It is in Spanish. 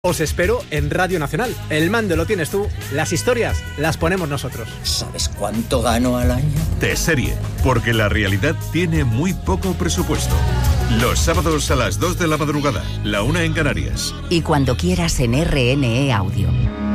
Os espero en Radio Nacional. El mando lo tienes tú, las historias las ponemos nosotros. ¿Sabes cuánto gano al año? T-Serie, porque la realidad tiene muy poco presupuesto. Los sábados a las 2 de la madrugada, la 1 en Canarias. Y cuando quieras en RNE Audio.